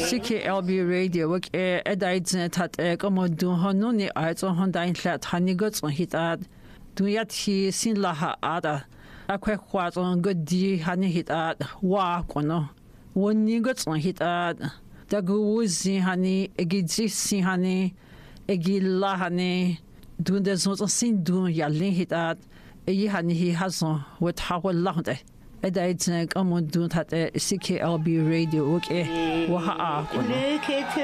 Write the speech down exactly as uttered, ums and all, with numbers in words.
C K L B radio wak e edaidzne tat e komodun honuni aizon hondain lat hanigots on hitat duyat hi sin laha ada akwe khwazon godi hani hitat wa kono woni gots on hitat daguzi hani egidzi si hani egilla hani dun de zon sin dun yalin hitat e hani hi hazon wat hawal lahde edaidzne komodun tat C K L B radio wak e wa a kono